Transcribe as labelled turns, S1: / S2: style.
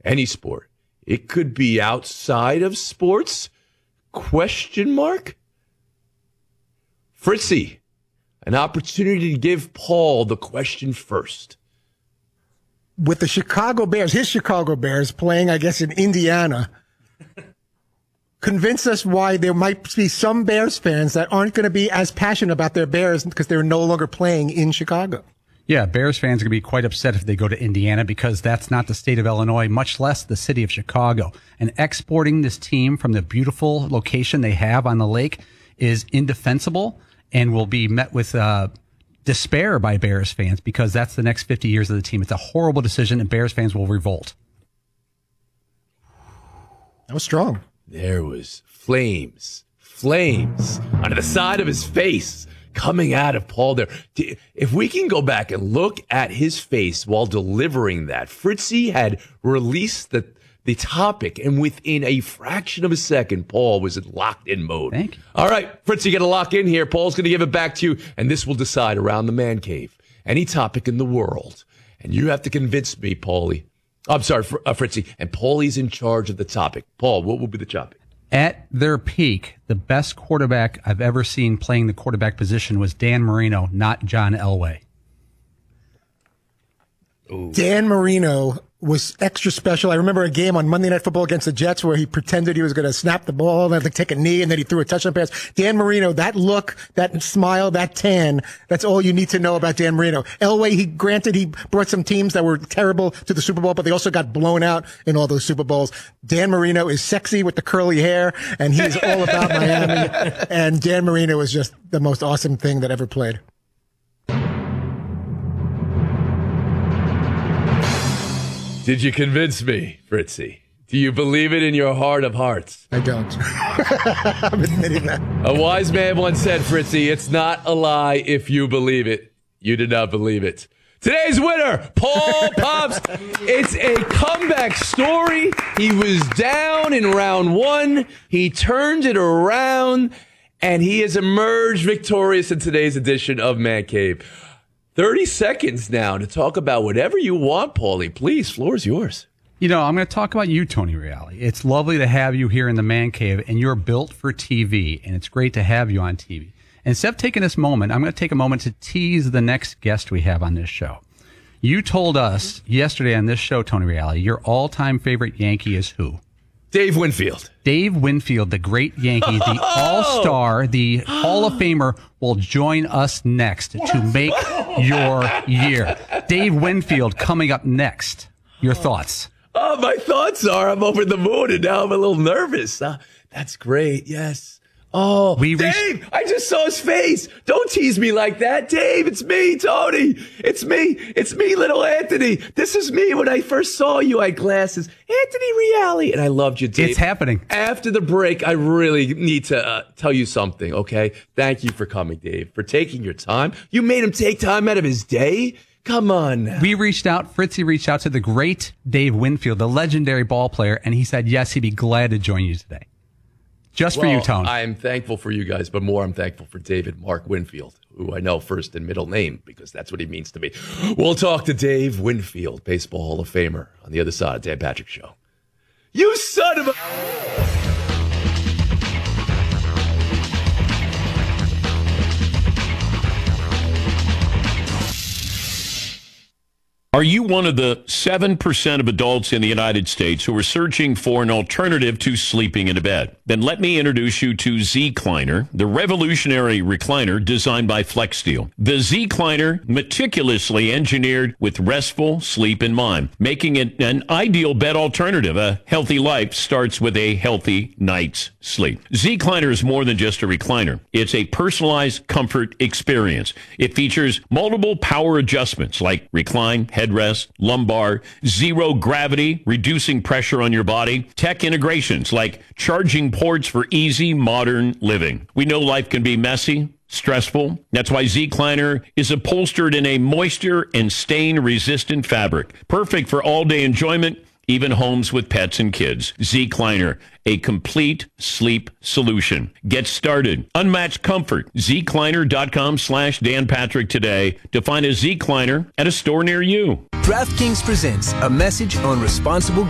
S1: Any sport. It could be outside of sports? Question mark? Fritzy, an opportunity to give Paul the question first.
S2: With the Chicago Bears, his Chicago Bears playing, I guess, in Indiana, convince us why there might be some Bears fans that aren't going to be as passionate about their Bears because they're no longer playing in Chicago.
S3: Yeah, Bears fans are going to be quite upset if they go to Indiana because that's not the state of Illinois, much less the city of Chicago. And exporting this team from the beautiful location they have on the lake is indefensible and will be met with despair by Bears fans because that's the next 50 years of the team. It's a horrible decision, and Bears fans will revolt.
S2: That was strong.
S1: There was flames on the side of his face coming out of Paul there. If we can go back and look at his face while delivering that, Fritzy had released the topic, and within a fraction of a second, Paul was in locked-in mode.
S3: Thank you.
S1: All right, Fritzy, you got to lock in here. Paul's going to give it back to you, and this will decide around the man cave. Any topic in the world. And you have to convince me, Paulie. I'm sorry, Fritzy. And Paulie's in charge of the topic. Paul, what will be the topic?
S3: At their peak, the best quarterback I've ever seen playing the quarterback position was Dan Marino, not John Elway.
S1: Ooh.
S2: Dan Marino was extra special. I remember a game on Monday Night Football against the Jets where he pretended he was going to snap the ball and take a knee, and then he threw a touchdown pass. Dan Marino, that look, that smile, that tan, that's all you need to know about Dan Marino. Elway, he brought some teams that were terrible to the Super Bowl, but they also got blown out in all those Super Bowls. Dan Marino is sexy with the curly hair, and he's all about Miami. And Dan Marino is just the most awesome thing that ever played.
S1: Did you convince me, Fritzy? Do you believe it in your heart of hearts?
S2: I don't. I'm admitting that.
S1: A wise man once said, Fritzy, it's not a lie if you believe it. You did not believe it. Today's winner, Paul Pops. It's a comeback story. He was down in round one. He turned it around, and he has emerged victorious in today's edition of Man Cave. 30 seconds now to talk about whatever you want, Paulie. Please, floor is yours.
S3: You know, I'm going to talk about you, Tony Reale. It's lovely to have you here in the Man Cave, and you're built for TV, and it's great to have you on TV. And instead of taking this moment, I'm going to take a moment to tease the next guest we have on this show. You told us yesterday on this show, Tony Reale, your all-time favorite Yankee is who?
S1: Dave Winfield.
S3: Dave Winfield, the great Yankee, the all-star, the Hall of Famer, will join us next to make your year. Dave Winfield coming up next. Your thoughts?
S1: Oh, my thoughts are I'm over the moon, and now I'm a little nervous. That's great. Yes. Oh, Dave, I just saw his face. Don't tease me like that. Dave, it's me, Tony. It's me. It's me, little Anthony. This is me when I first saw you. I had glasses. Anthony Reale. And I loved you, Dave.
S3: It's happening.
S1: After the break, I really need to tell you something, okay? Thank you for coming, Dave, for taking your time. You made him take time out of his day. Come on now.
S3: Fritzy reached out to the great Dave Winfield, the legendary ball player, and he said, yes, he'd be glad to join you today. Just for you, Tone.
S1: I'm thankful for you guys, but more I'm thankful for David Mark Winfield, who I know first and middle name because that's what he means to me. We'll talk to Dave Winfield, Baseball Hall of Famer, on the other side of Dan Patrick Show. You son of a...
S4: Are you one of the 7% of adults in the United States who are searching for an alternative to sleeping in a bed? Then let me introduce you to Zecliner, the revolutionary recliner designed by FlexSteel. The Zecliner, meticulously engineered with restful sleep in mind, making it an ideal bed alternative. A healthy life starts with a healthy night's sleep. Zecliner is more than just a recliner. It's a personalized comfort experience. It features multiple power adjustments like recline, headrest, lumbar, zero gravity, reducing pressure on your body, tech integrations like charging ports for easy modern living. We know life can be messy, stressful. That's why Zecliner is upholstered in a moisture and stain-resistant fabric, perfect for all-day enjoyment, even homes with pets and kids. Zecliner, a complete sleep solution. Get started. Unmatched comfort. Zecliner.com/Dan Patrick today to find a Zecliner at a store near you.
S5: DraftKings presents a message on responsible